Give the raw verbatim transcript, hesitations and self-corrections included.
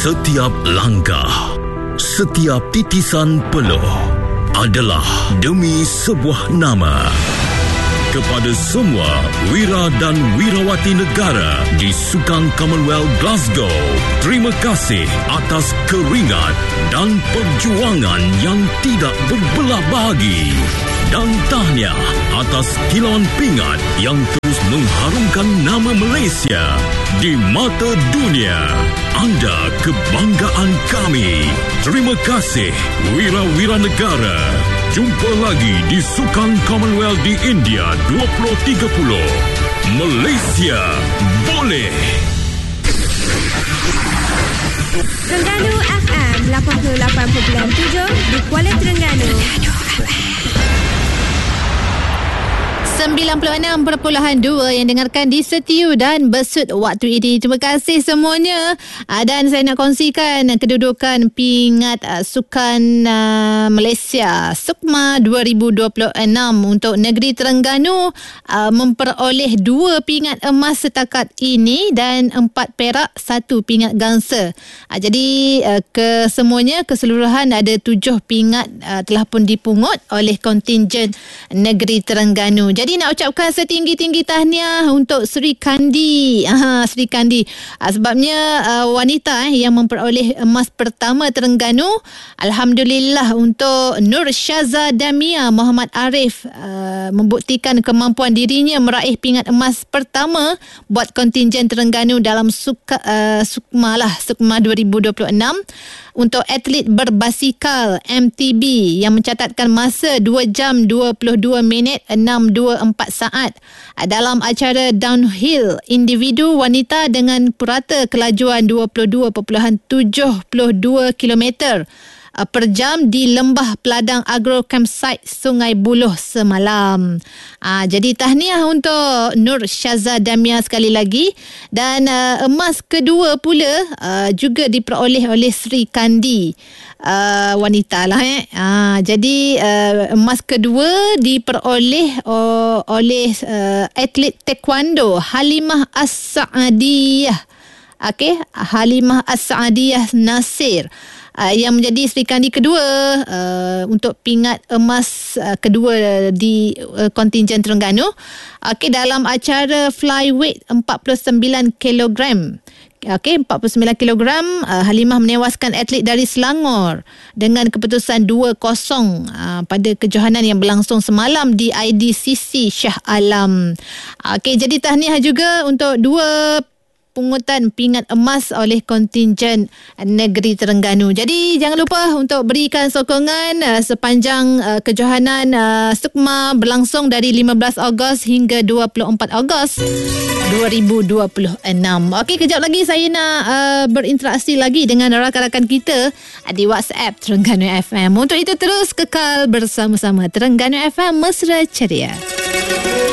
Setiap langkah, setiap titisan peluh adalah demi sebuah nama. Kepada semua wira dan wirawati negara di Sukan Commonwealth Glasgow, terima kasih atas keringat dan perjuangan yang tidak berbelah bagi. Dan tahniah atas kilauan pingat yang terus mengharumkan nama Malaysia di mata dunia. Anda kebanggaan kami. Terima kasih wira-wira negara. Jumpa lagi di Sukan Commonwealth di India dua ribu tiga puluh. Malaysia boleh. Terengganu F M lapan puluh lapan perpuluhan tujuh di Kuala Terengganu. sembilan puluh enam perpuluhan dua yang dengarkan di setiu dan bersud waktu ini. Terima kasih semuanya. Dan saya nak kongsikan kedudukan pingat Sukan Malaysia SUKMA dua ribu dua puluh enam untuk negeri Terengganu memperoleh dua pingat emas setakat ini dan empat perak, satu pingat gangsa. Jadi kesemuanya keseluruhan ada tujuh pingat telah pun dipungut oleh kontingen negeri Terengganu. Jadi nak ucapkan setinggi-tinggi tahniah untuk Sri Kandi. Aha, Sri Kandi. Uh, sebabnya uh, wanita eh, yang memperoleh emas pertama Terengganu. Alhamdulillah untuk Nur Syaza Damia Muhammad Arif uh, membuktikan kemampuan dirinya meraih pingat emas pertama buat kontingen Terengganu dalam suka, uh, SUKMA lah, SUKMA dua ribu dua puluh enam. Untuk atlet berbasikal M T B yang mencatatkan masa dua jam dua puluh dua minit enam dua empat saat dalam acara downhill individu wanita dengan purata kelajuan dua puluh dua perpuluhan tujuh dua kilometer per jam di Lembah Peladang Agro Campsite Sungai Buloh semalam. Ah, jadi tahniah untuk Nur Syaza Damia sekali lagi. Dan uh, emas kedua pula uh, juga diperoleh oleh Sri Kandi. Uh, wanita lah eh. Ah, jadi uh, emas kedua diperoleh uh, oleh uh, atlet taekwondo Halimah As-Saadiyah. Okey, Halimah As-Saadiyah Nasir. Uh, yang menjadi Sri Kandi kedua uh, untuk pingat emas uh, kedua di uh, kontingen Terengganu. Okey, dalam acara flyweight empat puluh sembilan kilogram. Okey, empat puluh sembilan kilogram, uh, Halimah menewaskan atlet dari Selangor dengan keputusan dua kosong uh, pada kejohanan yang berlangsung semalam di I D C C Shah Alam. Okey, jadi tahniah juga untuk dua pungutan pingat emas oleh kontingen negeri Terengganu. Jadi jangan lupa untuk berikan sokongan uh, sepanjang uh, kejohanan uh, SUKMA berlangsung dari lima belas Ogos hingga dua puluh empat Ogos dua ribu dua puluh enam. Okey, kejap lagi saya nak uh, berinteraksi lagi dengan rakan-rakan kita uh, di WhatsApp Terengganu F M. Untuk itu terus kekal bersama-sama Terengganu F M Mesra Ceria.